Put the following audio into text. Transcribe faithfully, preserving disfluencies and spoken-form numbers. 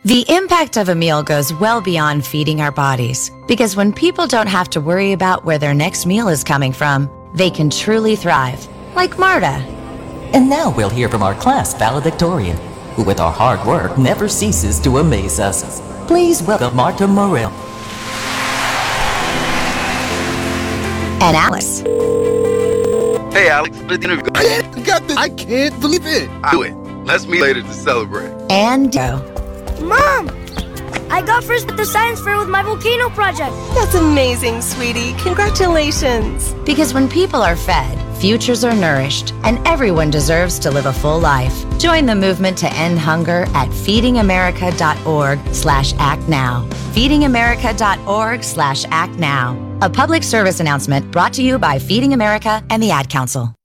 The impact of a meal goes well beyond feeding our bodies, because when people don't have to worry about where their next meal is coming from, they can truly thrive, like Marta. And now we'll hear from our class valedictorian, who with our hard work never ceases to amaze us. Please welcome Marta Morel. And Alice. Hey, Alex, the dinner go. I got this. I can't believe it. I do it. Let's meet later to celebrate. And Joe. Mom! I got first at the science fair with my volcano project. That's amazing, sweetie. Congratulations. Because when people are fed, futures are nourished, and everyone deserves to live a full life. Join the movement to end hunger at feedingamerica.org slash act now. feedingamerica.org slash act now. A public service announcement brought to you by Feeding America and the Ad Council.